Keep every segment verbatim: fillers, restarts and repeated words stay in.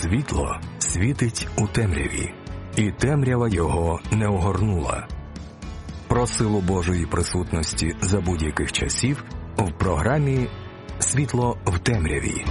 Світло світить у темряві, і темрява його не огорнула. Про силу Божої присутності за будь-яких часів в програмі «Світло в темряві».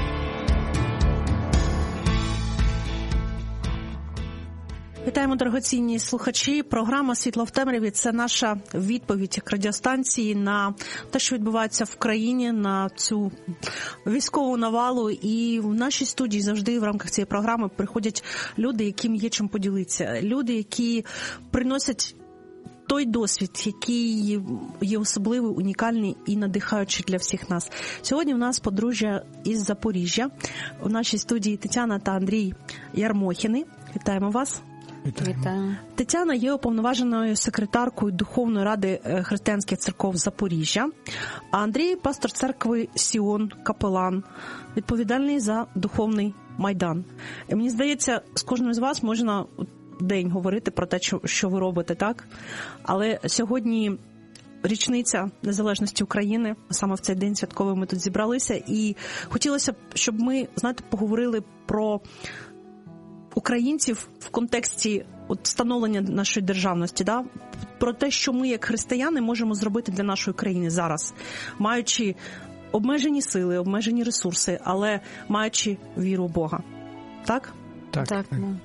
Вітаємо, дорогоцінні слухачі. Програма «Світло в темряві» – це наша відповідь як радіостанції на те, що відбувається в країні, на цю військову навалу. І в нашій студії завжди в рамках цієї програми приходять люди, яким є чим поділитися. Люди, які приносять той досвід, який є особливий, унікальний і надихаючий для всіх нас. Сьогодні в нас подружжя із Запоріжжя. У нашій студії Тетяна та Андрій Ярмохіни. Вітаємо вас. Вітаю. Тетяна є уповноваженою секретаркою Духовної ради християнських церков Запоріжжя, а Андрій – пастор церкви Сіон, капелан, відповідальний за духовний майдан. І мені здається, з кожним з вас можна день говорити про те, що ви робите, так? Але сьогодні річниця незалежності України, саме в цей день святковий ми тут зібралися, і хотілося б, щоб ми, знаєте, поговорили про українців в контексті от становлення нашої державності, да? Про те, що ми, як християни, можемо зробити для нашої країни зараз, маючи обмежені сили, обмежені ресурси, але маючи віру в Бога. Так? Так. так.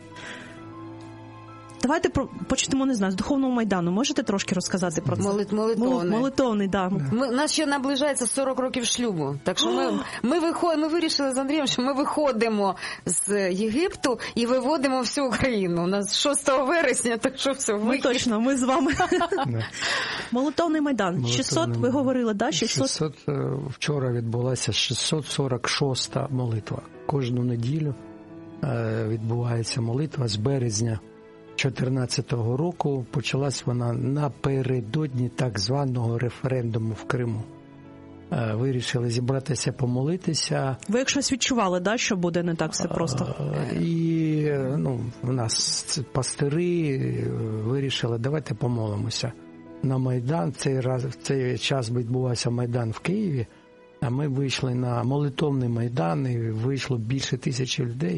Давайте почнемо, не знаю, з Духовного Майдану. Можете трошки розказати про це? Молит, молитовний. Молитовний, да. да. Ми, нас ще наближається сорок років шлюбу. Так що ми, ми, виход, ми вирішили з Андрієм, що ми виходимо з Єгипту і виводимо всю Україну. У нас шостого вересня, так що все. Ми точно, ми з вами. Молитовний Майдан. шістсот, ви говорили, да? шістсот, вчора відбулася шістсот сорок шоста молитва. Кожну неділю відбувається молитва з березня чотирнадцятого року. Почалась вона напередодні так званого референдуму в Криму. Вирішили зібратися, помолитися. Ви як щось відчували, да, що буде не так все просто? І ну, в нас пастири вирішили, давайте помолимося на Майдан. В цей, раз, в цей час відбувався Майдан в Києві, а ми вийшли на молитовний Майдан, і вийшло більше тисячі людей.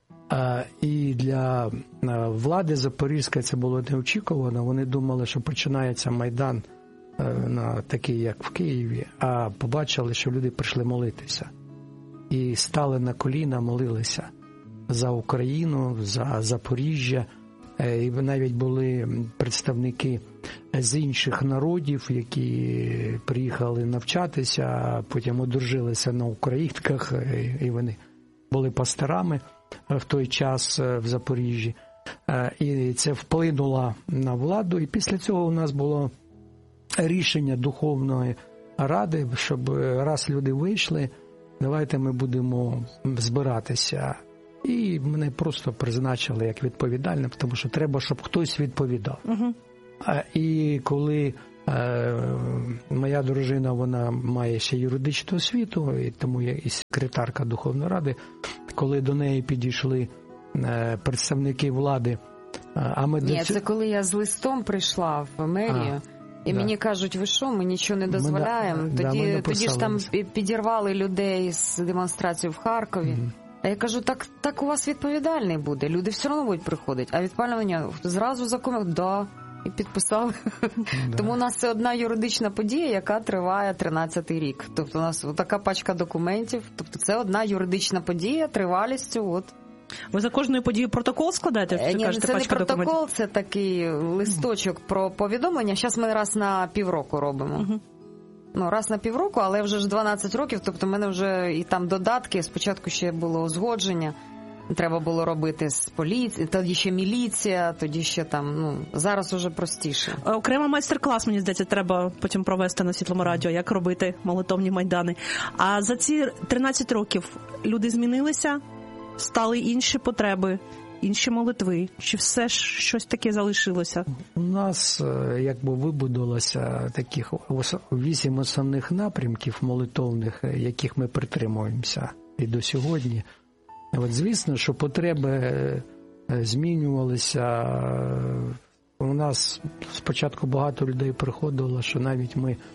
І для влади Запорізької це було неочікувано. Вони думали, що починається Майдан на такий, як в Києві, а побачили, що люди прийшли молитися. І стали на коліна, молилися за Україну, за Запоріжжя. І навіть були представники з інших народів, які приїхали навчатися, а потім одружилися на українках, і вони були пасторами в той час в Запоріжжі. І це вплинуло на владу. І після цього у нас було рішення Духовної ради, щоб раз люди вийшли, давайте ми будемо збиратися. І мене просто призначили як відповідальним, тому що треба, щоб хтось відповідав. Угу. І коли моя дружина, вона має ще юридичну освіту, і тому я і секретарка Духовної ради, коли до неї підійшли представники влади, а ми Ні, до... це коли я з листом прийшла в мерію, а, і да. мені кажуть, ви що, ми нічого не дозволяємо. Ми, тоді, да, тоді ж там підірвали людей з демонстрацією в Харкові. Угу. А я кажу, так, так у вас відповідальний буде, люди все одно будуть приходити. А відпалювання зразу закон, да, і підписали. Да. Тому у нас це одна юридична подія, яка триває тринадцятий рік. Тобто у нас така пачка документів, тобто це одна юридична подія тривалістю, от. Ви за кожною подією протокол складаєте? Ні, кажете, це не протокол, документів? Це такий листочок про повідомлення. Зараз ми раз на півроку робимо. Угу. Ну, раз на півроку, але вже ж дванадцять років, тобто в мене вже і там додатки, спочатку ще було узгодження, треба було робити з поліції, тоді ще міліція, тоді ще там, ну, зараз уже простіше. Окремо майстер-клас, мені здається, треба потім провести на Світлому радіо, як робити молитовні майдани. А за ці тринадцять років люди змінилися, стали інші потреби, інші молитви? Чи все ж щось таке залишилося? У нас якби вибудувалося таких вісім основних напрямків молитовних, яких ми притримуємося і до сьогодні. От, звісно, що потреби змінювалися. У нас спочатку багато людей приходило, що навіть ми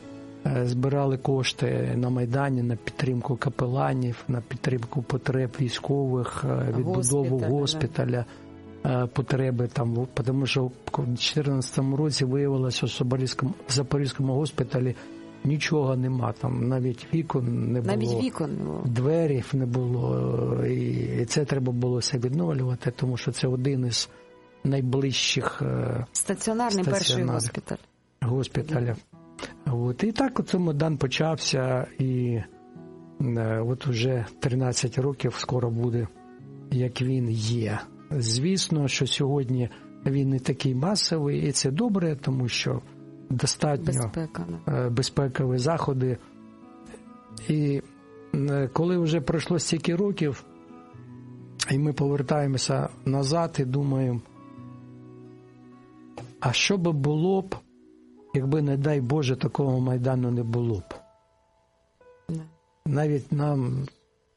збирали кошти на Майдані на підтримку капеланів, на підтримку потреб військових, відбудову госпіталя, госпіталя да. потреби там, тому що в дві тисячі чотирнадцятому році виявилося, що в Запорізькому госпіталі нічого нема, там навіть вікон не було, навіть вікон не було, дверів не було, і це треба було все відновлювати, тому що це один із найближчих стаціонарний перший госпіталь. госпіталів. От. І так оце Майдан почався, і е, от уже тринадцять років скоро буде, як він є. Звісно, що сьогодні він не такий масовий, і це добре, тому що достатньо Безпека, е, безпекові заходи. І е, коли вже пройшло стільки років, і ми повертаємося назад і думаємо, а що би було б, якби, не дай Боже, такого Майдану не було б. Не. Навіть нам,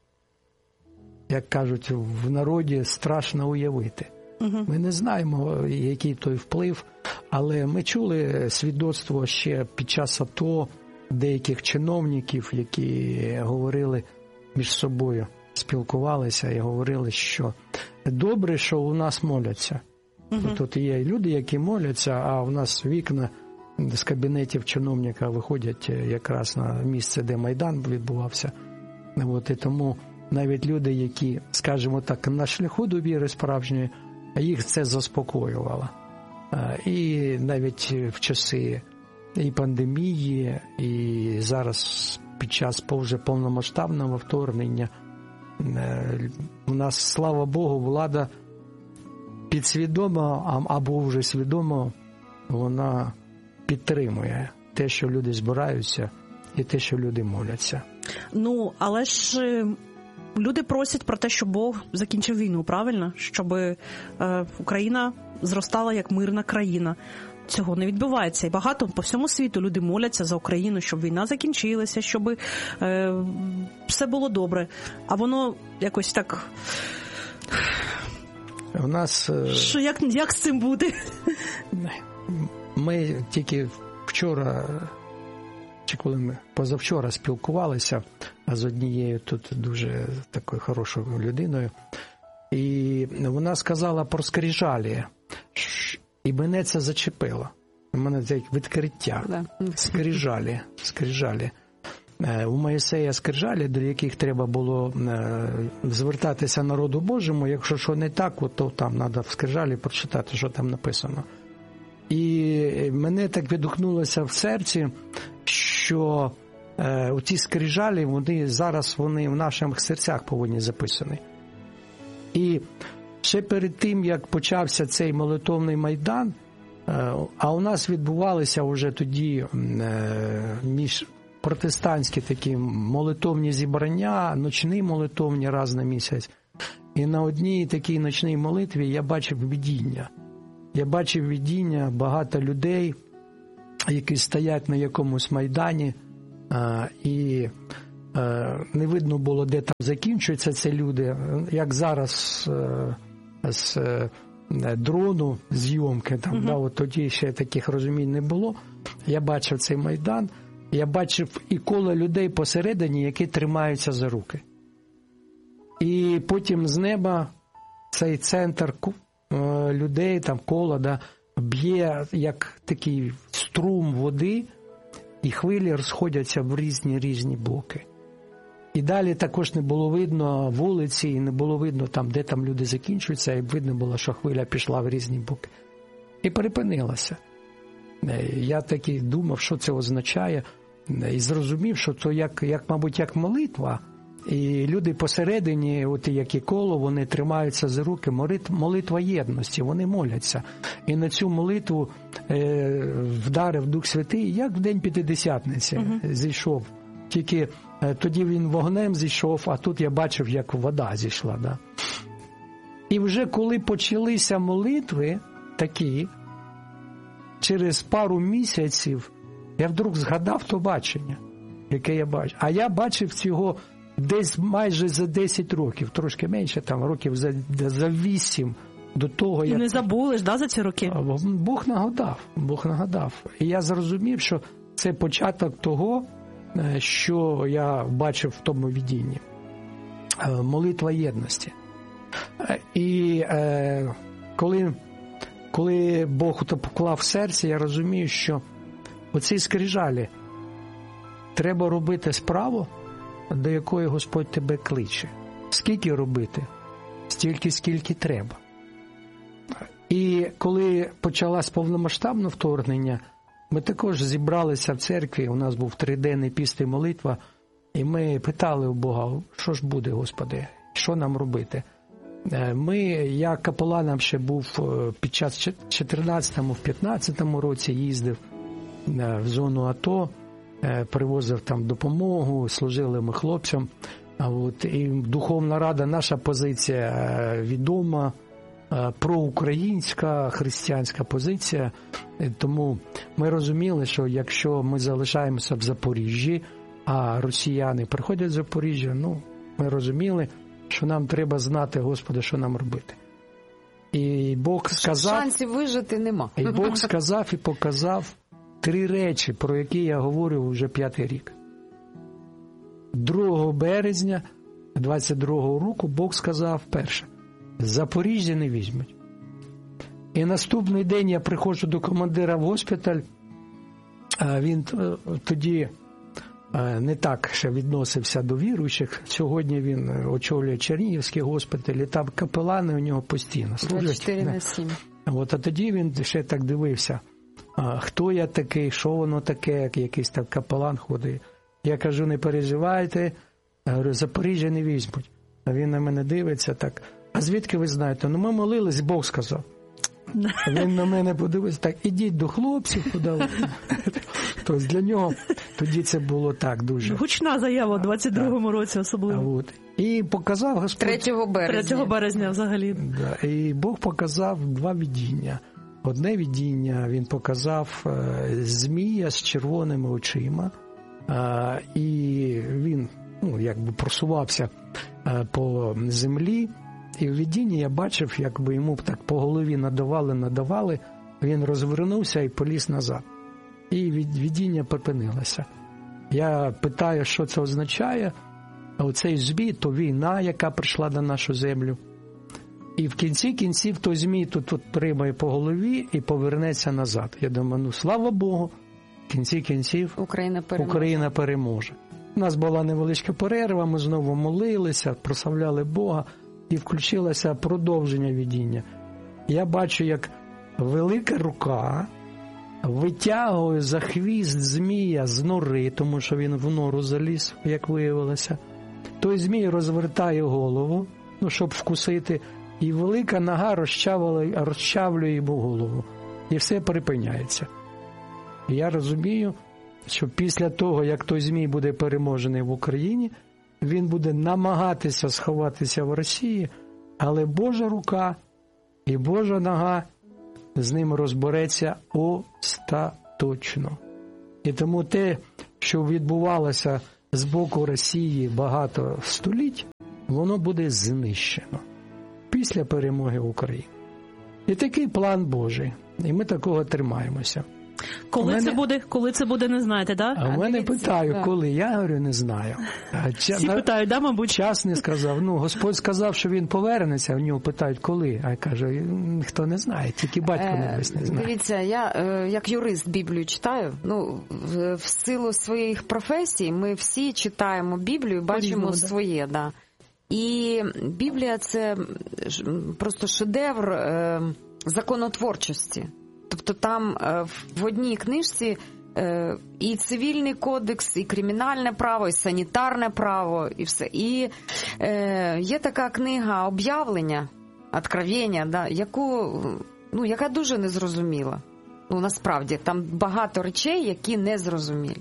як кажуть в народі, страшно уявити. Угу. Ми не знаємо, який той вплив, але ми чули свідоцтво ще під час АТО деяких чиновників, які говорили між собою, спілкувалися і говорили, що добре, що у нас моляться. Угу. Тут є люди, які моляться, а у нас вікна з кабінетів чиновника виходять якраз на місце, де Майдан відбувався. От, і тому навіть люди, які, скажімо так, на шляху до віри справжньої, їх це заспокоювало. І навіть в часи і пандемії, і зараз під час вже повномасштабного вторгнення у нас, слава Богу, влада підсвідомо або вже свідомо вона підтримує те, що люди збираються, і те, що люди моляться. Ну, але ж люди просять про те, щоб Бог закінчив війну, правильно? Щоб е, Україна зростала як мирна країна. Цього не відбувається. І багато по всьому світу люди моляться за Україну, щоб війна закінчилася, щоб е, все було добре. А воно якось так... У нас... Що, як, як з цим буде? Ми тільки вчора, чи коли ми позавчора спілкувалися з однією тут дуже такою хорошою людиною, і вона сказала про скрижалі, і мене це зачепило. У мене це як відкриття. Да. Скрижалі, скрижалі. У Моїсея скрижалі, до яких треба було звертатися народу Божому, якщо що не так, то там треба в скрижалі прочитати, що там написано. І мене так відгукнулося в серці, що е, ці скрижалі, вони зараз вони в наших серцях повинні записані. І ще перед тим, як почався цей молитовний Майдан, е, а у нас відбувалися вже тоді е, між протестантські такі молитовні зібрання, ночні молитовні раз на місяць. І на одній такій ночній молитві я бачив видіння. Я бачив видіння, багато людей, які стоять на якомусь майдані, а, і а, не видно було, де там закінчуються ці люди. Як зараз а, з а, дрону зйомки, там, uh-huh. да, от тоді ще таких розумінь не було. Я бачив цей майдан, я бачив і коло людей посередині, які тримаються за руки. І потім з неба цей центр людей, там коло, да, б'є як такий струм води, і хвилі розходяться в різні-різні боки. І далі також не було видно вулиці, і не було видно там, де там люди закінчуються, і видно було, що хвиля пішла в різні боки. І перепинилася. Я таки думав, що це означає, і зрозумів, що це, як, як, мабуть, як молитва. І люди посередині, от як і коло, вони тримаються за руки, молитва єдності, вони моляться. І на цю молитву е, вдарив Дух Святий, як в День П'ятидесятниці uh-huh. зійшов. Тільки е, тоді він вогнем зійшов, а тут я бачив, як вода зійшла. Да? І вже коли почалися молитви такі, через пару місяців, я вдруг згадав то бачення, яке я бачив. А я бачив цього десь майже за десять років, трошки менше, там років за, за вісім до того. І як... не забули ж, да, за ці роки? Бог нагадав, Бог нагадав. І я зрозумів, що це початок того, що я бачив в тому видінні. Молитва єдності. І е, коли, коли Бог то поклав в серці, я розумію, що оці скрижалі треба робити справу, до якої Господь тебе кличе. Скільки робити? Стільки, скільки треба. І коли почалось повномасштабне вторгнення, ми також зібралися в церкві, у нас був триденний піст і молитва, і ми питали у Бога, що ж буде, Господи, що нам робити? Ми, я капеланом ще був під час чотирнадцятому-п'ятнадцятому році, їздив в зону АТО, привозив там допомогу, служили ми хлопцям. От, і духовна рада, наша позиція відома, проукраїнська, християнська позиція. Тому ми розуміли, що якщо ми залишаємося в Запоріжжі, а росіяни приходять в Запоріжжя, ну, ми розуміли, що нам треба знати, Господи, що нам робити. І Бог сказав... Шансів вижити нема. І Бог сказав і показав три речі, про які я говорю вже п'ятий рік. другого березня двадцять другого року Бог сказав перше: Запоріжжя не візьмуть. І наступний день я приходжу до командира в госпіталь, він тоді не так ще відносився до віруючих. Сьогодні він очолює Чернігівський госпіталь, і там капелани у нього постійно служать. двадцять чотири на сім. От, а тоді він ще так дивився, хто я такий, що воно таке, як якийсь там капелан ходить. Я кажу, не переживайте, говорю, Запоріжжя не візьмуть. А він на мене дивиться так, а звідки ви знаєте? Ну ми молились, Бог сказав. Він на мене подивився, так, ідіть до хлопців, подали. Тобто для нього тоді це було так дуже. Гучна заява у двадцять другому році особливо. От. І показав Господь... третього березня. третього березня взагалі. Да. І Бог показав два видіння. Одне видіння він показав змія з червоними очима. І він, ну, якби просувався по землі. І в видінні я бачив, якби йому так по голові надавали, надавали, він розвернувся і поліз назад. І видіння припинилося. Я питаю, що це означає. А оцей змій, то війна, яка прийшла на нашу землю. І в кінці кінців той змій тут, тут приймає по голові і повернеться назад. Я думаю, ну слава Богу, в кінці кінців Україна переможе. Україна переможе. У нас була невеличка перерва, ми знову молилися, прославляли Бога. І включилося продовження видіння. Я бачу, як велика рука витягує за хвіст змія з нори, тому що він в нору заліз, як виявилося. Той змій розвертає голову, ну, щоб вкусити, і велика нога розчавлює йому голову. І все припиняється. І я розумію, що після того, як той змій буде переможений в Україні, він буде намагатися сховатися в Росії, але Божа рука і Божа нога з ним розбереться остаточно. І тому те, що відбувалося з боку Росії багато століть, воно буде знищено після перемоги України. І такий план Божий. І ми такого тримаємося. Коли мене... це буде, коли це буде, не знаєте, да? А в мене питаю, да. Коли? Я говорю, не знаю. А Всі ча... питають, да, мабуть? Час не сказав. Ну, Господь сказав, що він повернеться, в нього питають, коли? А я кажу, ніхто не знає, тільки батько е, не знає. Дивіться, я як юрист Біблію читаю, ну, в, в силу своїх професій ми всі читаємо Біблію, бачимо Порізно, своє, да. да. І Біблія – це просто шедевр е, законотворчості. Тобто там в одній книжці і цивільний кодекс, і кримінальне право, і санітарне право, і все. І е, є така книга «Об'явлення», «Откровення», да, яку, ну, яка дуже незрозуміла. Ну, насправді, там багато речей, які незрозумілі.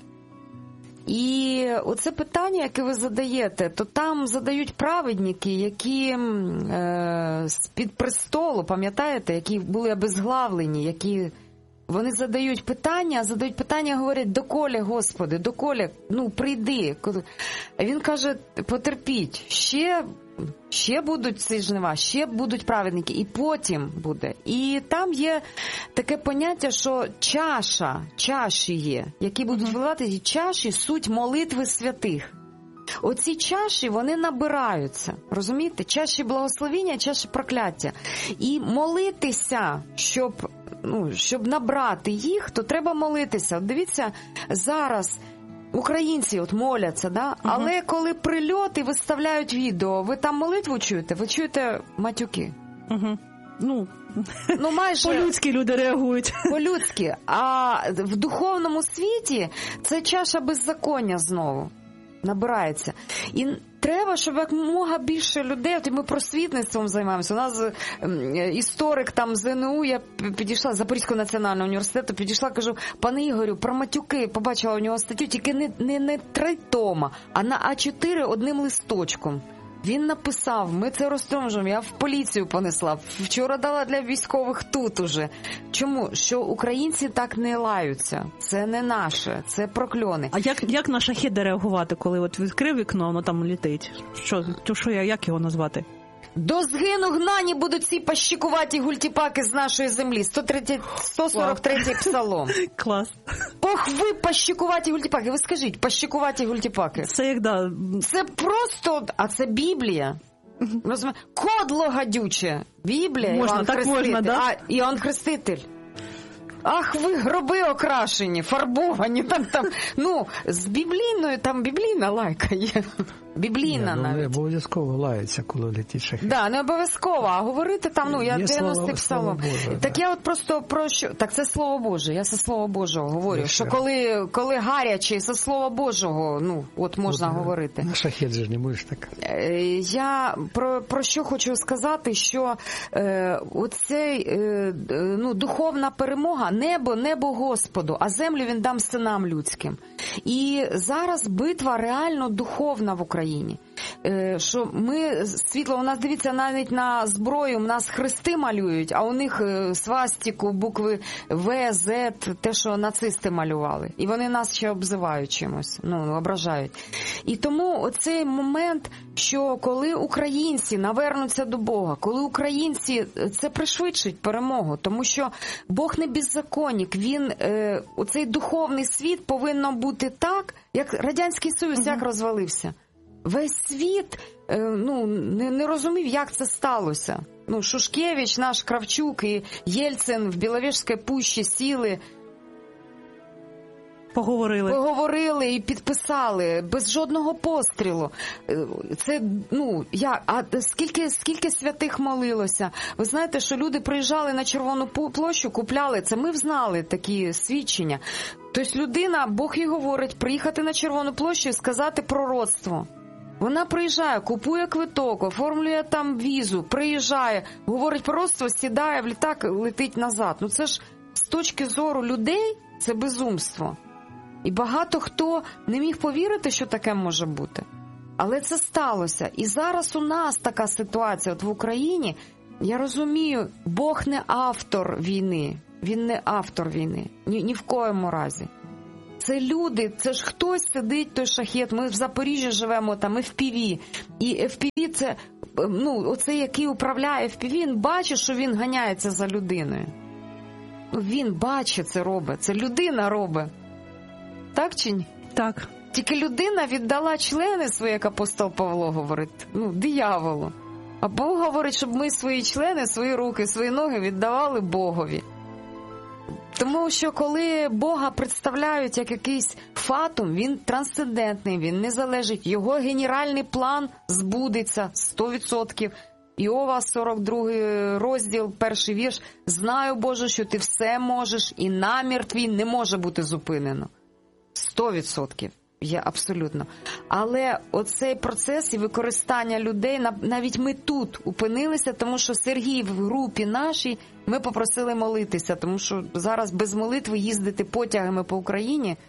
І оце питання, яке ви задаєте, то там задають праведники, які е, з-під престолу, пам'ятаєте, які були обезглавлені, які вони задають питання, задають питання, говорять, доколи, Господи, доколи, ну, прийди. А він каже, потерпіть, ще ще будуть ці жнива, ще будуть праведники, і потім буде. І там є таке поняття, що чаша, чаші є, які будуть виливати, і чаші – суть молитви святих. Оці чаші, вони набираються, розумієте? Чаші благословіння, чаші прокляття. І молитися, щоб, ну, щоб набрати їх, то треба молитися. От дивіться, зараз українці от моляться, да? Угу. Але коли прильот і виставляють відео, ви там молитву чуєте? Ви чуєте матюки? Угу. Ну, ну майже... по-людськи люди реагують. По-людськи. А в духовному світі це чаша беззаконня знову набирається. І треба, щоб якомога більше людей, от і ми просвітництвом займаємося. У нас історик там з ен у, я підійшла з Запорізького національного університету, підійшла, кажу, пане Ігорю, про матюки, побачила у нього статтю, тільки не, не, не три тома, а на а чотири одним листочком. Він написав, ми це розтромжуємо, я в поліцію понесла, вчора дала для військових тут уже. Чому? Що українці так не лаються. Це не наше, це прокльони. А як, як на шахеди реагувати, коли от відкрив вікно, воно там літить? Що, то що я, як його назвати? До згину гнані будуть ці пащикуваті гультіпаки з нашої землі. сто сорок третій псалом. Клас. Ох, ви пащикуваті гультіпаки. Ви скажіть, пащикуваті гультіпаки. Це як, да. Це просто, а це Біблія. Кодло гадюче. Біблія, можна, Іван так Хреститель. Можна, да? А, Іван Хреститель. Ах, ви гроби окрашені, фарбовані, там, там, ну, з біблійною, там біблійна лайка є. Біблійна Ні, ну, навіть. Не обов'язково лається, коли летить шахет. Да, не обов'язково, а говорити там, ну, я дев'яностий псалом. Так да. я от просто про що, так це Слово Боже, я це Слово Божого говорю, Ще. що коли, коли гаряче, це Слово Божого, ну, от можна от, говорити. На шахет же не будеш так. Я про, про що хочу сказати, що е, оцей, е, ну, духовна перемога, небо, небо Господу, а землю він дам синам людським. І зараз битва реально духовна в Україні. Е, що ми, світло, у нас, дивіться, навіть на зброю, у нас хрести малюють, а у них свастику, букви В, З, те, що нацисти малювали. І вони нас ще обзивають чимось, ну, ображають. І тому оцей момент, що коли українці навернуться до Бога, коли українці, це пришвидшить перемогу, тому що Бог не беззаконник, він, е, оцей духовний світ повинно бути так, як Радянський Союз, угу. як розвалився. Весь світ, е, ну, не, не розумів, як це сталося. Ну, Шушкевич, наш Кравчук і Єльцин в Біловежській пущі сіли, Поговорили. Поговорили і підписали без жодного пострілу. Це, ну, я, а скільки, скільки святих молилося? Ви знаєте, що люди приїжджали на Червону площу, купляли, це ми знали такі свідчення. Тобто людина, Бог їй говорить, приїхати на Червону площу і сказати пророцтво. Вона приїжджає, купує квиток, оформлює там візу, приїжджає, говорить пророцтво, сідає в літак, летить назад. Ну це ж з точки зору людей це безумство. І багато хто не міг повірити, що таке може бути. Але це сталося. І зараз у нас така ситуація. От в Україні, я розумію, Бог не автор війни. Він не автор війни. Ні, ні в коєму разі. Це люди, це ж хтось сидить, той шахет. Ми в Запоріжжі живемо, там еф пі ві. І еф пі ві це, ну, оцей, який управляє еф пі ві, він бачить, що він ганяється за людиною. Він бачить це робить. Це людина робить. Так чи ні? Так. Тільки людина віддала члени свої, як апостол Павло говорить, ну, дияволу. А Бог говорить, щоб ми свої члени, свої руки, свої ноги віддавали Богові. Тому що коли Бога представляють як якийсь фатум, він трансцендентний, він не залежить. Його генеральний план збудеться сто відсотків. Іова, сорок другий розділ, перший вірш. «Знаю, Боже, що ти все можеш, і намір твій не може бути зупинено». Сто відсотків. Я абсолютно. Але оцей процес і використання людей, навіть ми тут опинилися, тому що Сергій в групі нашій, ми попросили молитися, тому що зараз без молитви їздити потягами по Україні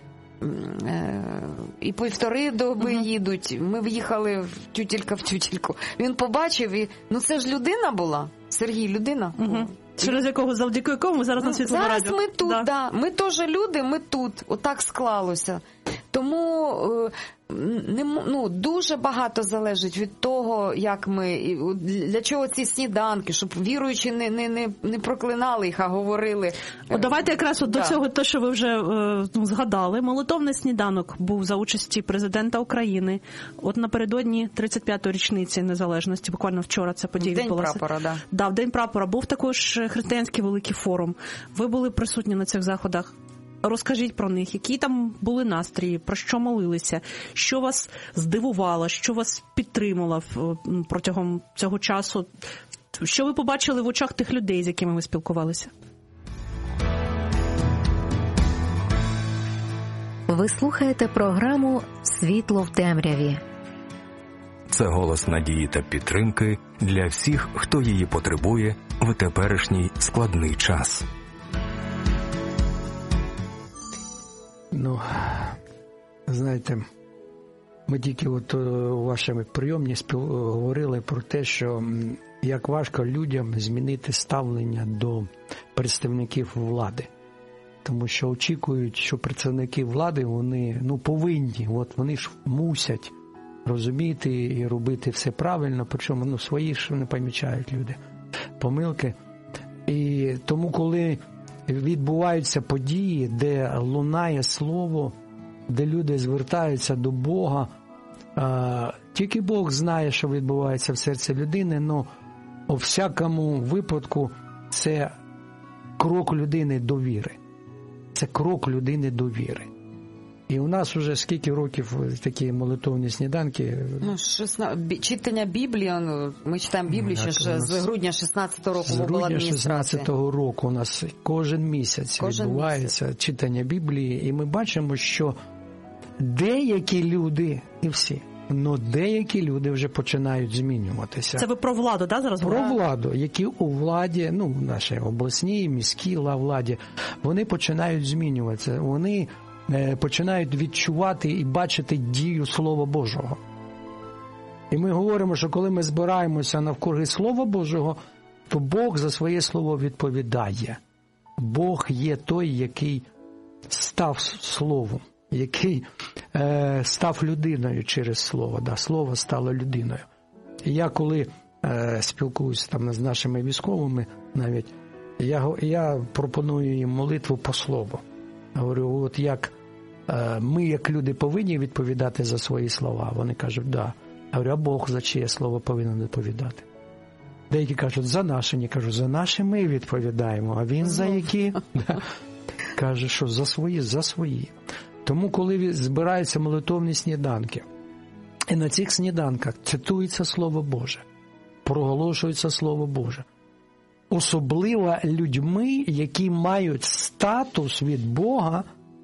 і півтори доби uh-huh. їдуть. Ми в'їхали в тютелька в тютельку. Він побачив і, ну це ж людина була. Сергій, людина. Uh-huh. Через якого, завдяки якому зараз на світлому радіо. Зараз ми тут, да. да. Ми теж люди, ми тут. Отак склалося. Тому не, ну, дуже багато залежить від того, як ми, для чого ці сніданки, щоб віруючі не, не, не, не проклинали їх, а говорили. От давайте якраз от да. до цього, те, що ви вже е, згадали. Молитовний сніданок був за участі президента України. От напередодні тридцять п'ятої річниці незалежності, буквально вчора ця подія День відбулася. День прапора, да. Да, в День прапора був також християнський великий форум. Ви були присутні на цих заходах. Розкажіть про них, які там були настрої, про що молилися, що вас здивувало, що вас підтримало протягом цього часу, що ви побачили в очах тих людей, з якими ви спілкувалися? Ви слухаєте програму «Світло в темряві». Це голос надії та підтримки для всіх, хто її потребує в теперішній складний час. Ну, знаєте, ми тільки от у вашому прийомі говорили про те, що як важко людям змінити ставлення до представників влади. Тому що очікують, що представники влади, вони, ну, повинні, от вони ж мусять розуміти і робити все правильно, причому, ну, свої ж не помічають люди, помилки. І тому, коли відбуваються події, де лунає слово, де люди звертаються до Бога, а, тільки Бог знає, що відбувається в серці людини, але у всякому випадку це крок людини до віри. Це крок людини до віри. І у нас вже скільки років такі молитовні сніданки? Ну, шістнадцять... Читання Біблії, ми читаємо Біблію ще ж з грудня шістнадцятого року в обладміністрації. З грудня шістнадцятого року у нас кожен місяць кожен відбувається місяць. Читання Біблії, і ми бачимо, що деякі люди, не всі, але деякі люди вже починають змінюватися. Це ви про владу, да, зараз? Про владу, які у владі, ну, в нашій обласній, міській владі, вони починають змінюватися. Вони починають відчувати і бачити дію Слова Божого. І ми говоримо, що коли ми збираємося навкруги Слова Божого, то Бог за своє слово відповідає. Бог є той, який став Словом, який е, став людиною через Слово. Да, Слово стало людиною. І я коли е, спілкуюся там з нашими військовими, навіть, я, я пропоную їм молитву по Слову. Говорю, от як ми, як люди, повинні відповідати за свої слова. Вони кажуть, да. Я говорю, а Бог за чиє слово повинен відповідати? Деякі кажуть, за наше. Не кажу, за наше ми відповідаємо. А він за які? Каже, що за свої, за свої. Тому, коли збираються молитовні сніданки, і на цих сніданках цитується Слово Боже, проголошується Слово Боже, особливо людьми, які мають статус від Бога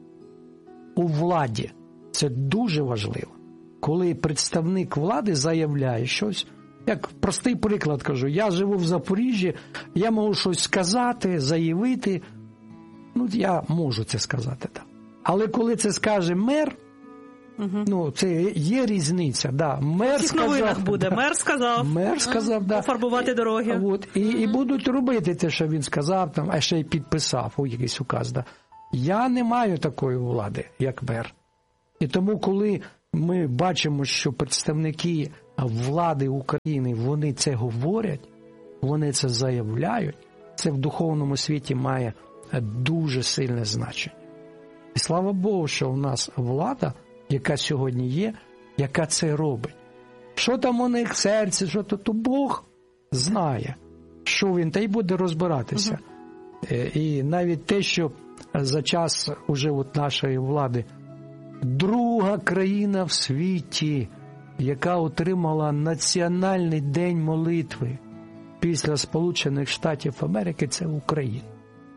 у владі. Це дуже важливо. Коли представник влади заявляє щось, як простий приклад кажу, я живу в Запоріжжі, я можу щось сказати, заявити, ну, я можу це сказати, так. Але коли це скаже мер, угу. ну, це є різниця, да. Мер в сказав, новинах буде, да. мер сказав, мер сказав, да. пофарбувати дороги. От, і, і будуть робити те, що він сказав, там, а ще й підписав у якийсь указ, да. Я не маю такої влади, як мер. І тому, коли ми бачимо, що представники влади України, вони це говорять, вони це заявляють, це в духовному світі має дуже сильне значення. І слава Богу, що у нас влада, яка сьогодні є, яка це робить. Що там у них в серці, що то, то Бог знає, що він, та й буде розбиратися. Угу. І навіть те, що за час уже от нашої влади друга країна в світі, яка отримала Національний день молитви після Сполучених Штатів Америки, це Україна.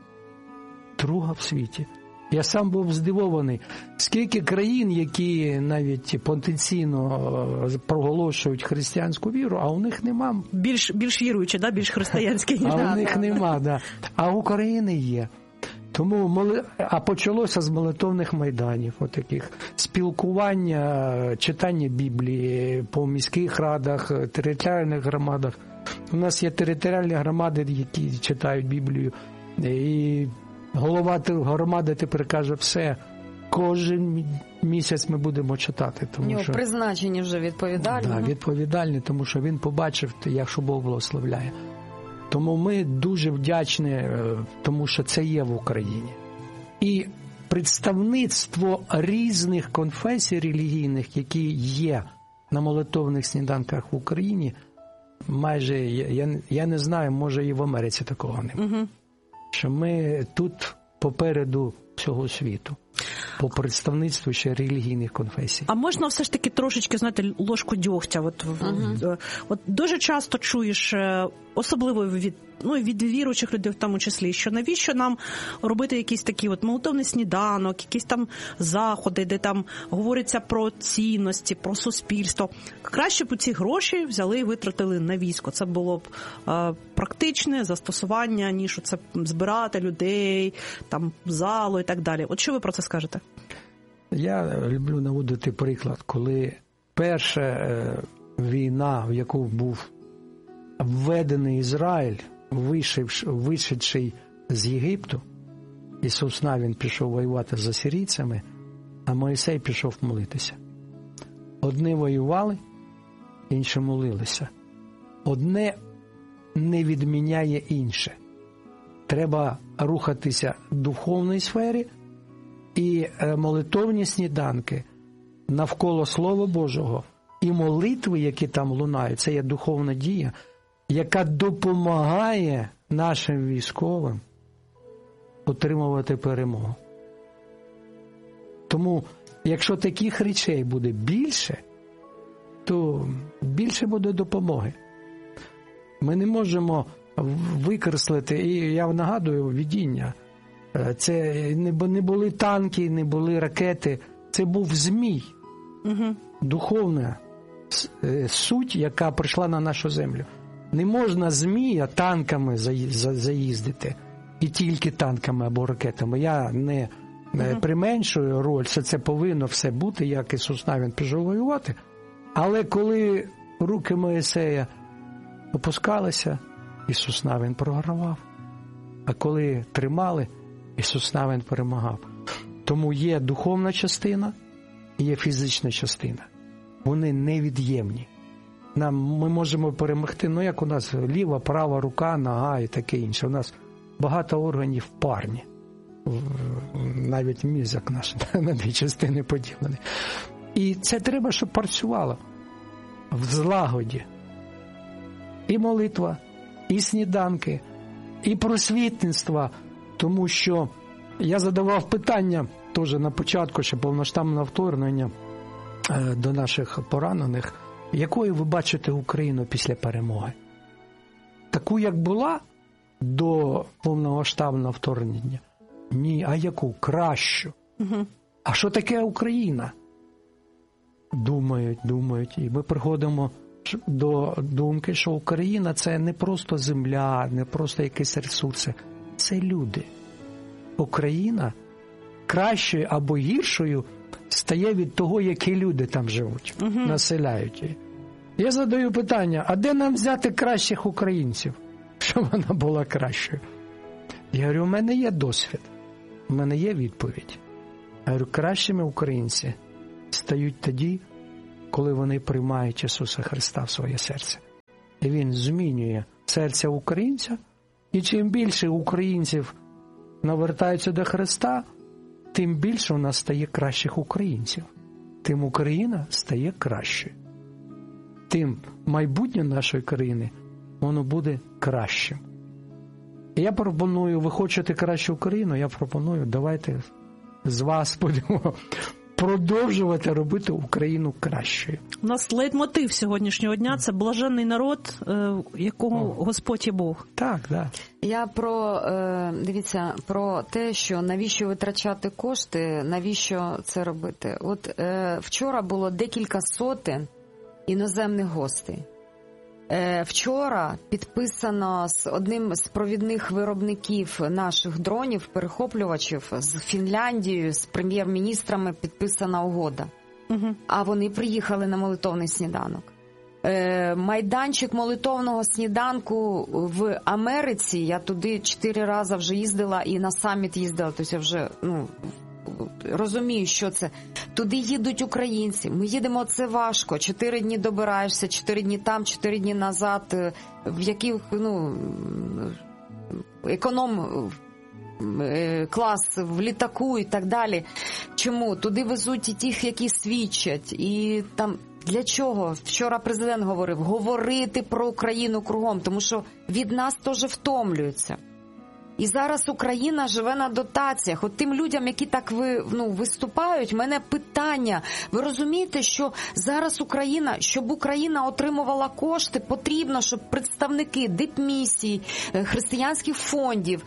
Друга в світі. Я сам був здивований, скільки країн, які навіть потенційно проголошують християнську віру, а у них нема. Більш, більш віруючі, да? Більш християнські. А у них нема, да. А у України є. Тому моли... А почалося з молитовних майданів, отаких спілкування, читання Біблії по міських радах, територіальних громадах. У нас є територіальні громади, які читають Біблію, і голова громади тепер каже, все, кожен місяць ми будемо читати. Тому У нього що призначені вже відповідальні. Так, відповідальні, тому що він побачив, якщо Бог благословляє. Тому ми дуже вдячні, тому що це є в Україні. І представництво різних конфесій релігійних, які є на молитовних сніданках в Україні, майже, я, я не знаю, може і в Америці такого немає. Угу. Що ми тут попереду всього світу по представництву ще релігійних конфесій. А можна все ж таки трошечки, знаєте, ложку дьогтя? От, uh-huh. от дуже часто чуєш, особливо від, ну, від віруючих людей в тому числі, що навіщо нам робити якийсь такий от молитовний сніданок, якісь там заходи, де там говориться про цінності, про суспільство. Краще б ці гроші взяли і витратили на військо. Це було б е, практичне застосування, ніж це збирати людей, там, залу і так далі. От що ви про це скажете? Я люблю наводити приклад, коли перша е, війна, в яку був введений Ізраїль, вийшовши з Єгипту, Ісус Навін пішов воювати з асирійцями, а Мойсей пішов молитися. Одні воювали, інші молилися. Одне не відміняє інше. Треба рухатися в духовній сфері, і молитовні сніданки навколо Слова Божого і молитви, які там лунають, це є духовна дія, яка допомагає нашим військовим отримувати перемогу. Тому, якщо таких речей буде більше, то більше буде допомоги. Ми не можемо викреслити, і я нагадую видіння, це не були танки, не були ракети, це був змій, угу. Духовна суть, яка прийшла на нашу землю. Не можна змія танками заїздити, і тільки танками або ракетами. Я не uh-huh. применшую роль, що це повинно все бути, як Ісус Навін пішов воювати. Але коли руки Моїсея опускалися, Ісус Навін програвав. А коли тримали, Ісус Навін перемагав. Тому є духовна частина і є фізична частина. Вони невід'ємні. Нам, ми можемо перемогти, ну як у нас ліва, права рука, нога і таке інше. У нас багато органів парні. Навіть мізок наш на дві частини поділений. І це треба, щоб працювало в злагоді. І молитва, і сніданки, і просвітництво. Тому що я задавав питання теж на початку, ще повноштабного вторгнення до наших поранених, якою ви бачите Україну після перемоги? Таку, як була до повномасштабного вторгнення? Ні, а яку? Кращу. Угу. А що таке Україна? Думають, думають. І ми приходимо до думки, що Україна – це не просто земля, не просто якісь ресурси. Це люди. Україна кращою або гіршою стає від того, які люди там живуть, угу. населяють її. Я задаю питання, а де нам взяти кращих українців, щоб вона була кращою? Я говорю, у мене є досвід, у мене є відповідь. Я говорю, кращими українці стають тоді, коли вони приймають Ісуса Христа в своє серце. І Він змінює серце українця, і чим більше українців навертаються до Христа, тим більше у нас стає кращих українців. Тим Україна стає кращою. Тим майбутнє нашої країни, воно буде кращим. І я пропоную, ви хочете кращу Україну, я пропоную, давайте з вас будемо продовжувати робити Україну кращою. У нас лейтмотив сьогоднішнього дня – це блаженний народ, якого О. Господь є Бог. Так, так. Я про, дивіться, про те, що навіщо витрачати кошти, навіщо це робити. От вчора було декілька сотень іноземних гостей. Вчора підписано з одним з провідних виробників наших дронів, перехоплювачів, з Фінляндією, з прем'єр-міністрами підписана угода. Угу. А вони приїхали на молитовний сніданок. Майданчик молитовного сніданку в Америці, я туди чотири рази вже їздила і на саміт їздила, тобто я вже, ну, розумію, що це. Туди їдуть українці, ми їдемо, це важко. Чотири дні добираєшся, чотири дні там, чотири дні назад, в яких, ну, економ клас в літаку і так далі. Чому? Туди везуть і тих, які свідчать. І там для чого? Вчора президент говорив, говорити про Україну кругом, тому що від нас теж втомлюються. І зараз Україна живе на дотаціях. От тим людям, які так ви, ну, виступають, в мене питання. Ви розумієте, що зараз Україна, щоб Україна отримувала кошти, потрібно, щоб представники дипмісій, християнських фондів,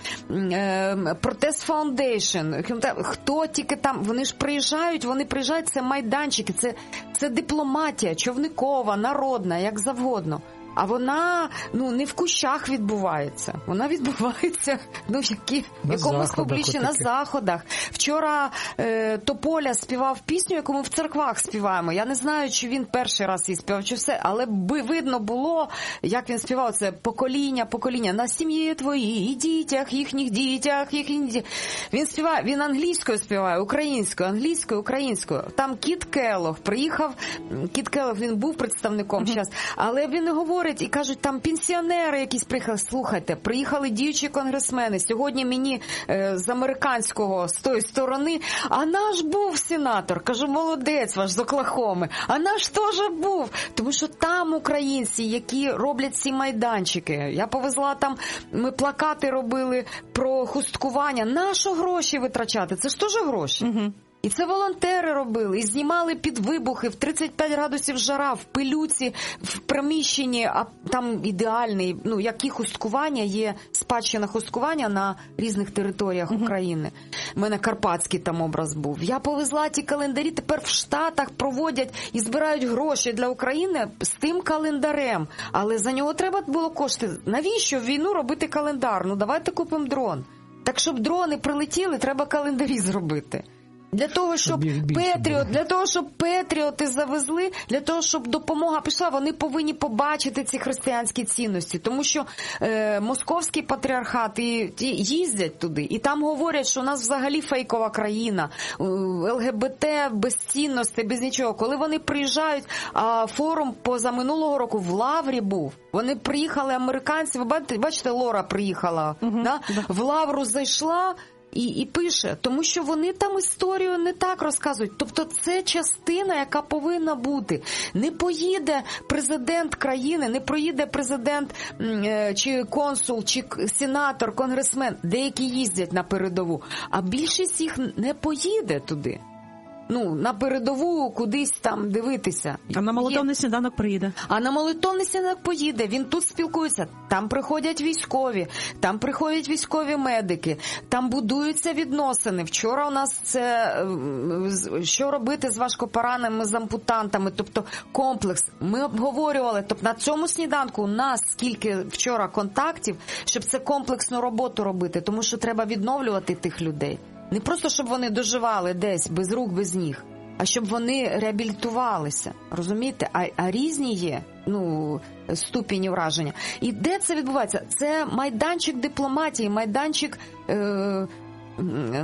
Протест Фаундейшн, хто тільки там, вони ж приїжджають, вони приїжджають, це майданчики, це, це дипломатія, човникова, народна, як завгодно. А вона, ну, не в кущах відбувається. Вона відбувається, ну, які, в якомусь публічні, на заходах. Вчора е, Тополя співав пісню, яку ми в церквах співаємо. Я не знаю, чи він перший раз її співав, чи все, але би видно було, як він співав. Це покоління, покоління, на сім'ї твоїй, і дітях, їхніх дітях, їхніх дітях. Він співає, він англійською співає, українською, англійською, українською. Там Кіт Келлог приїхав, Кіт Келлог, він був представником зараз, mm-hmm. але він не говорить, і кажуть, там пенсіонери якісь приїхали. Слухайте, приїхали діючі конгресмени. Сьогодні мені е, з американського, з тої сторони, а наш був сенатор. Кажу, молодець ваш з Оклахоми. А наш теж був. Тому що там українці, які роблять ці майданчики. Я повезла там, ми плакати робили про хусткування. Нащо гроші витрачати? Це ж теж гроші. Угу. І це волонтери робили, і знімали під вибухи в тридцять п'ять градусів жара, в пилюці, в приміщенні, а там ідеальний, ну, які хусткування є, спадщина хусткування на різних територіях uh-huh. України. У мене карпатський там образ був. Я повезла ті календарі, тепер в Штатах проводять і збирають гроші для України з тим календарем. Але за нього треба було кошти. Навіщо в війну робити календар? Ну, давайте купимо дрон. Так, щоб дрони прилетіли, треба календарі зробити. Для того, щоб Петріот, для того, щоб Петріоти завезли, для того, щоб допомога пішла, вони повинні побачити ці християнські цінності. Тому що е, московський патріархат і, і їздять туди, і там говорять, що у нас взагалі фейкова країна, ЛГБТ без цінностей, без нічого. Коли вони приїжджають, а форум позаминулого року в Лаврі був, вони приїхали, американці, ви бачите, бачите Лора приїхала, угу, да? Да. В Лавру зайшла, І, і пише, тому що вони там історію не так розказують. Тобто це частина, яка повинна бути. Не поїде президент країни, не проїде президент чи консул, чи сенатор, конгресмен, деякі їздять на передову, а більшість їх не поїде туди. Ну, на передову кудись там дивитися. А на молитовний сніданок приїде. А на молитовний сніданок поїде. Він тут спілкується. Там приходять військові, там приходять військові медики, там будуються відносини. Вчора у нас це, що робити з важкопораненими, з ампутантами, тобто комплекс. Ми обговорювали, тобто на цьому сніданку у нас скільки вчора контактів, щоб це комплексну роботу робити, тому що треба відновлювати тих людей. Не просто, щоб вони доживали десь, без рук, без ніг, а щоб вони реабілітувалися, розумієте? А, а різні є, ну, ступені враження. І де це відбувається? Це майданчик дипломатії, майданчик е, е, е,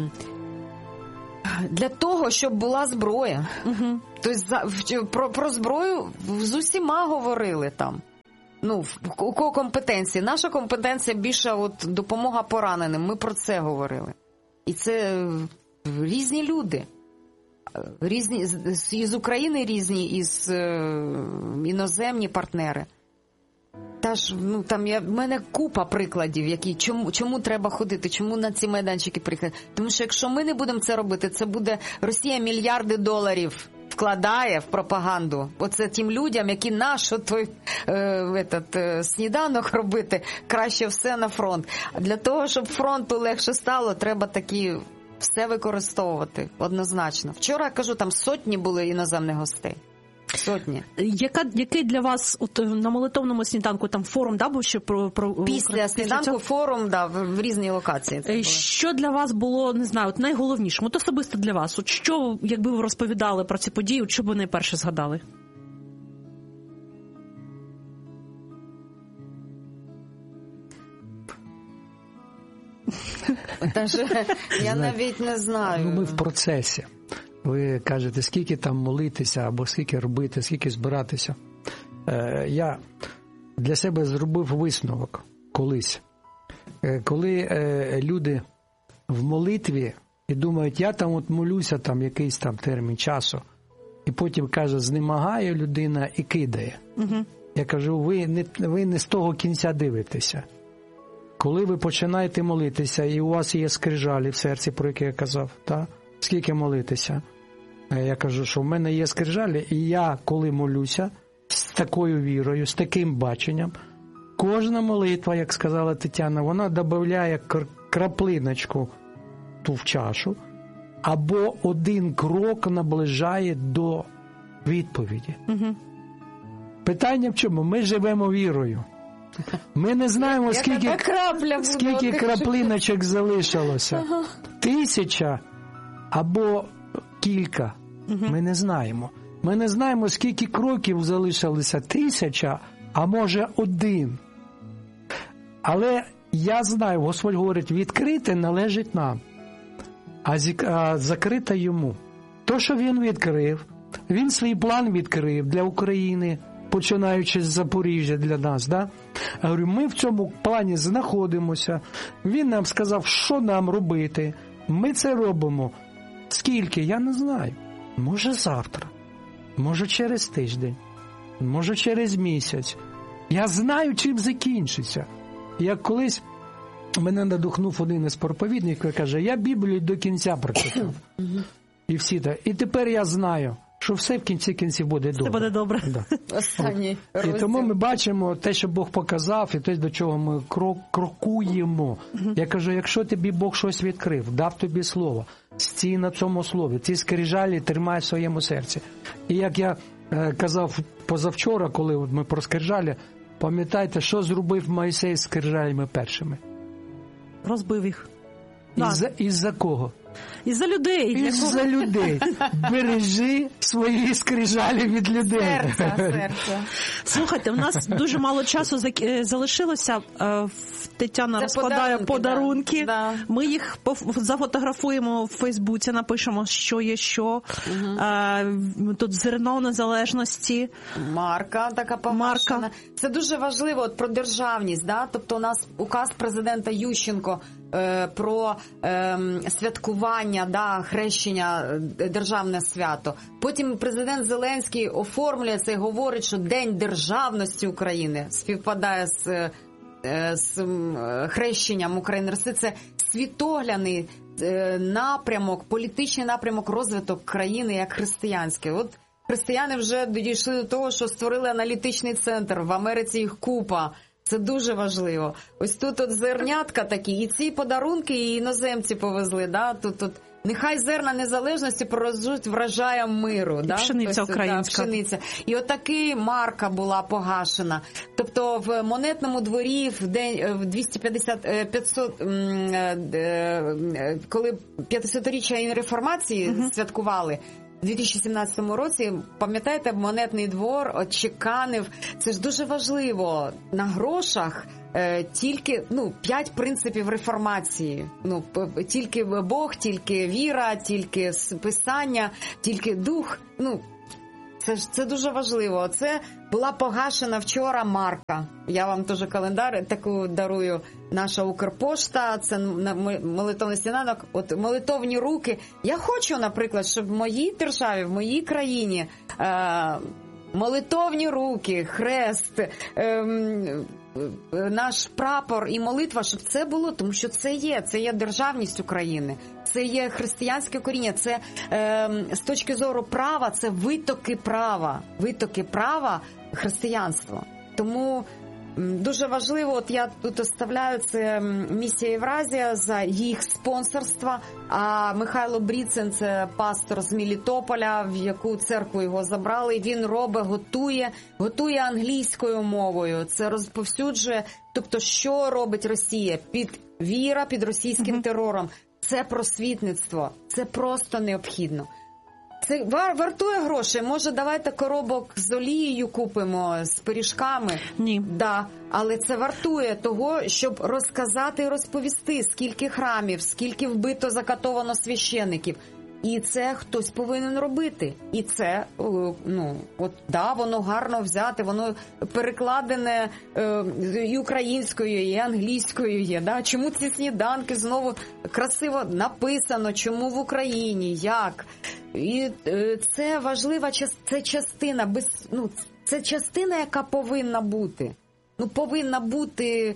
для того, щоб була зброя. Угу. Тобто про, про зброю з усіма говорили там. Ну, у кого компетенції? Наша компетенція більше от допомога пораненим, ми про це говорили. І це різні люди. Різні, із України різні, із е, іноземні партнери. Та ж, ну, там я, в мене купа прикладів, які, чому, чому треба ходити, чому на ці майданчики приїхати. Тому що якщо ми не будемо це робити, це буде Росія мільярди доларів вкладає в пропаганду. Оце тим людям, які наш той е, этот, е, сніданок робити, краще все на фронт. А для того, щоб фронту легше стало, треба такі все використовувати однозначно. Вчора, я кажу, там сотні були іноземних гостей. Сотні. Яка, який для вас от, на молитовному сніданку там форум, да, був ще про... про Після сніданку цього... форум, да, в, в різні локації. Це що для вас було, не знаю, от найголовнішим, от особисто для вас? От що, якби ви розповідали про ці події, от що б ви найперше згадали? Тож, я навіть не знаю. Ну, ми в процесі. Ви кажете, скільки там молитися, або скільки робити, скільки збиратися. Е, я для себе зробив висновок колись. Е, коли е, люди в молитві і думають, я там от молюся там якийсь там термін часу, і потім, каже, знемагає людина і кидає. Угу. Я кажу, ви не, ви не з того кінця дивитеся. Коли ви починаєте молитися, і у вас є скрижалі в серці, про які я казав, та? Скільки молитися? Я кажу, що в мене є скрижалі, і я, коли молюся, з такою вірою, з таким баченням, кожна молитва, як сказала Тетяна, вона додає краплиночку ту в чашу, або один крок наближає до відповіді. Угу. Питання в чому? Ми живемо вірою. Ми не знаємо, скільки, скільки краплиночок залишилося. Ага. Тисяча або кілька. Угу. Ми не знаємо. Ми не знаємо, скільки кроків залишилося. Тисяча, а може один. Але я знаю, Господь говорить, відкрите належить нам, а, зі, а закрите йому. То, що він відкрив, він свій план відкрив для України, починаючи з Запоріжжя для нас, да? Я говорю, ми в цьому плані знаходимося. Він нам сказав, що нам робити. Ми це робимо. Скільки? Я не знаю. Може завтра, може через тиждень, може через місяць. Я знаю, чим закінчиться. Як колись мене надихнув один із проповідників, який каже, я Біблію до кінця прочитав. І всі так. І тепер я знаю, що все в кінці кінців буде добре. Все буде добре. Да. Останній розділ. І тому ми бачимо те, що Бог показав, і те, до чого ми крок, крокуємо. Угу. Я кажу, якщо тобі Бог щось відкрив, дав тобі слово, стій на цьому слові, ці скрижалі тримай в своєму серці. І як я е, казав позавчора, коли ми про скрижалі, пам'ятайте, що зробив Мойсей з скрижалями першими? Розбив їх. Із-за, із-за кого? Із-за людей. Із-за людей. Бережи свої скрижалі від людей. Серця, серця. Слухайте, у нас дуже мало часу залишилося. Тетяна Це розкладає подарунки. подарунки. Да. Ми їх зафотографуємо в Фейсбуці, напишемо, що є що. Угу. Тут зерно незалежності. Марка така помаршена. Марка. Це дуже важливо от, про державність. Да? Тобто у нас указ президента Ющенко про е, святкування, да, хрещення, державне свято. Потім президент Зеленський оформлює це і говорить, що День державності України співпадає з, е, з хрещенням України. Це світоглядний е, напрямок, політичний напрямок розвиток країни як християнський. От християни вже дійшли до того, що створили аналітичний центр, в Америці їх купа. Це дуже важливо. Ось тут от зернятка такі, і ці подарунки і іноземці повезли. Да? Тут, тут нехай зерна незалежності проростуть врожаєм миру. Да? Пшениця тобто, українська. Да, пшениця. І отаки марка була погашена. Тобто в монетному дворі в день в двісті п'ятдесят п'ятсот, коли п'ятисотріччя реформації угу. святкували, у дві тисячі сімнадцятому році, пам'ятаєте, монетний двор очеканив, це ж дуже важливо, на грошах е, тільки, ну, п'ять принципів реформації. Ну, тільки Бог, тільки віра, тільки писання, тільки дух, ну, це ж це дуже важливо. Це була погашена вчора марка. Я вам теж календар таку дарую. Наша Укрпошта, це молитовний сніданок. От молитовні руки. Я хочу, наприклад, щоб в моїй державі, в моїй країні е- молитовні руки, хрест, е- наш прапор і молитва, щоб це було, тому що це є, це є державність України, це є християнське коріння, це е, з точки зору права, це витоки права, витоки права християнства. Тому дуже важливо, от я тут оставляю, це місія Євразія за їх спонсорство, а Михайло Бріцин, це пастор з Мелітополя, в яку церкву його забрали, він робить, готує, готує англійською мовою, це розповсюджує, тобто що робить Росія? Під віра під російським uh-huh. терором, це просвітництво, це просто необхідно. Це вар, вартує грошей. Може, давайте коробок з олією купимо, з пиріжками? Ні. Да. Але це вартує того, щоб розказати і розповісти, скільки храмів, скільки вбито, закатовано священиків. І це хтось повинен робити. І це, ну, от, да, воно гарно взяти, воно перекладене е, і українською, і англійською є. Да? Чому ці сніданки знову красиво написано, чому в Україні, як? І е, це важлива це частина, без, ну, це частина, яка повинна бути. Ну, повинна бути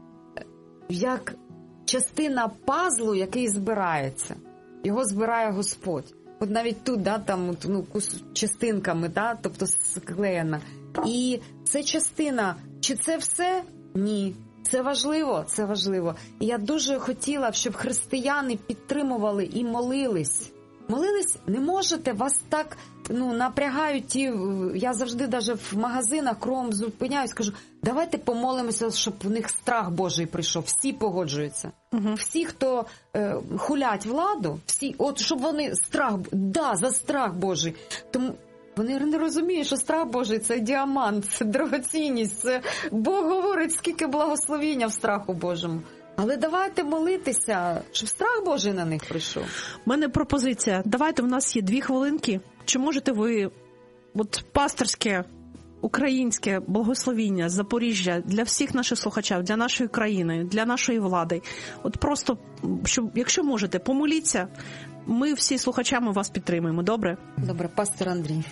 як частина пазлу, який збирається. Його збирає Господь. От навіть тут, да, там, ну, частинками, да, тобто склеєна. І це частина. Чи це все? Ні. Це важливо, це важливо. І я дуже хотіла, щоб християни підтримували і молились. Молились не можете, вас так, ну, напрягають ті, я завжди даже в магазинах кругом зупиняюсь, кажу, давайте помолимося, щоб в них страх Божий прийшов. Всі погоджуються. Угу. Всі, хто е, хулять владу, всі, от щоб вони страх, да, за страх Божий. Тому вони не розуміють, що страх Божий – це діамант, це дорогоцінність, це Бог говорить, скільки благословіння в страху Божому. Але давайте молитися, щоб страх Божий на них прийшов. У мене пропозиція. Давайте, в нас є дві хвилинки. Чи можете ви от пасторське, українське благословіння з Запоріжжя для всіх наших слухачів, для нашої країни, для нашої влади? От просто, щоб, якщо можете, помоліться. Ми всі слухачами вас підтримуємо. Добре? Добре, пастор Андрій.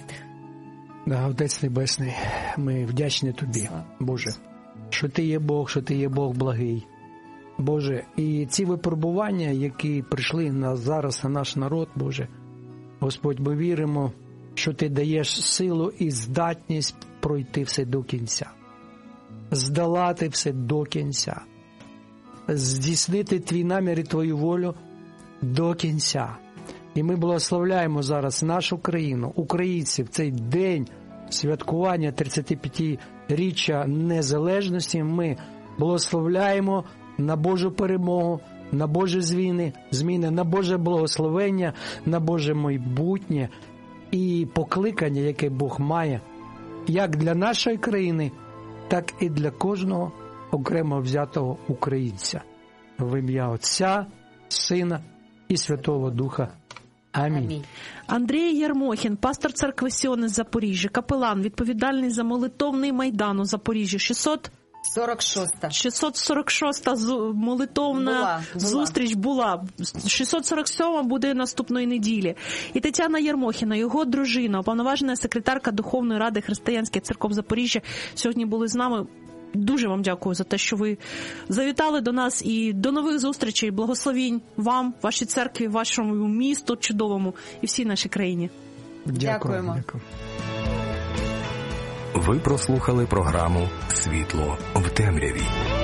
Да, Отець Небесний, ми вдячні Тобі, Боже, що Ти є Бог, що Ти є Бог благий. Боже, і ці випробування, які прийшли на зараз на наш народ, Боже, Господь, ми віримо, що Ти даєш силу і здатність пройти все до кінця, здолати все до кінця, здійснити Твій намір і Твою волю до кінця. І ми благословляємо зараз нашу країну, українців, цей день святкування тридцятип'ятиріччя незалежності. Ми благословляємо на Божу перемогу, на Божі зміни, зміни, на Боже благословення, на Боже майбутнє і покликання, яке Бог має, як для нашої країни, так і для кожного окремо взятого українця. В ім'я Отця, Сина і Святого Духа. Амінь. Амінь. Андрій Єрмохін, пастор церкви Сіон із Запоріжжя, капелан, відповідальний за молитовний майдан у Запоріжжі. шістсот сорок шоста. шістсот сорок шоста молитовна була, була. зустріч була. шістсот сорок сьома буде наступної неділі. І Тетяна Єрмохіна, його дружина, уповноважена секретарка Духовної ради християнських церков Запоріжжя, сьогодні були з нами. Дуже вам дякую за те, що ви завітали до нас, і до нових зустрічей. Благословінь вам, вашій церкві, вашому місту чудовому і всій нашій країні. Дякуємо. Дякую. Ви прослухали програму «Світло в темряві».